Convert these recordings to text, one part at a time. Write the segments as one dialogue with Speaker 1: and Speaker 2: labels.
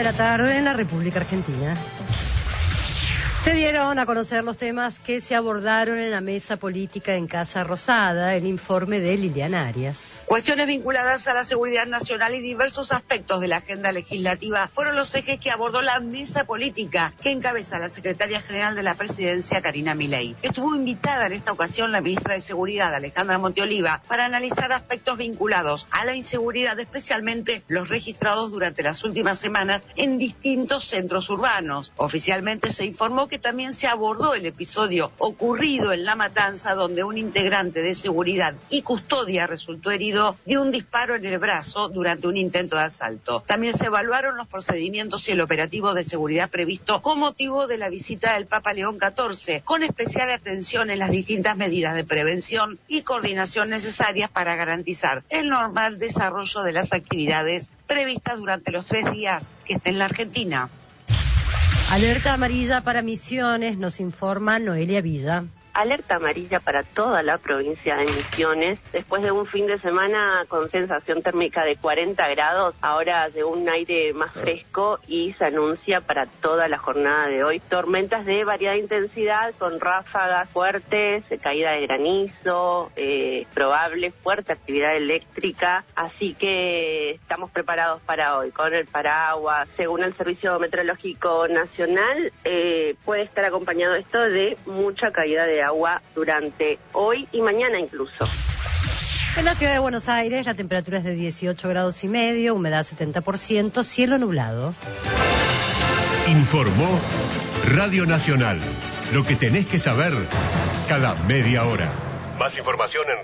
Speaker 1: la tarde en la República Argentina. Se dieron a conocer los temas que se abordaron en la mesa política en Casa Rosada, el informe de Liliana Arias.
Speaker 2: Cuestiones vinculadas a la seguridad nacional y diversos aspectos de la agenda legislativa fueron los ejes que abordó la mesa política que encabeza la secretaria general de la presidencia, Karina Milei. Estuvo invitada en esta ocasión la ministra de Seguridad, Alejandra Monteoliva, para analizar aspectos vinculados a la inseguridad, especialmente los registrados durante las últimas semanas en distintos centros urbanos. Oficialmente se informó que también se abordó el episodio ocurrido en La Matanza, donde un integrante de seguridad y custodia resultó herido de un disparo en el brazo durante un intento de asalto. También se evaluaron los procedimientos y el operativo de seguridad previsto con motivo de la visita del Papa León XIV, con especial atención en las distintas medidas de prevención y coordinación necesarias para garantizar el normal desarrollo de las actividades previstas durante los 3 días que esté en la Argentina.
Speaker 1: Alerta amarilla para Misiones, nos informa Noelia Villa.
Speaker 3: Alerta amarilla para toda la provincia de Misiones, después de un fin de semana con sensación térmica de 40 grados, ahora llegó un aire más fresco y se anuncia para toda la jornada de hoy tormentas de variada intensidad con ráfagas fuertes, caída de granizo, probable fuerte actividad eléctrica, así que estamos preparados para hoy con el paraguas. Según el Servicio Meteorológico Nacional, puede estar acompañado esto de mucha caída de agua durante hoy y mañana incluso.
Speaker 1: En la ciudad de Buenos Aires la temperatura es de 18 grados y medio, humedad 70%, cielo nublado.
Speaker 4: Informó Radio Nacional. Lo que tenés que saber cada media hora. Más información en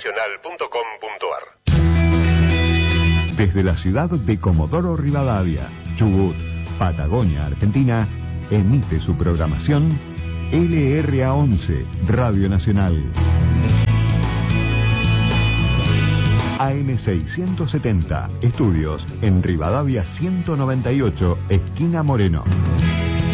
Speaker 4: radionacional.com.ar.
Speaker 5: Desde la ciudad de Comodoro Rivadavia, Chubut, Patagonia, Argentina, emite su programación LRA11, Radio Nacional. AM670, estudios en Rivadavia 198, esquina Moreno.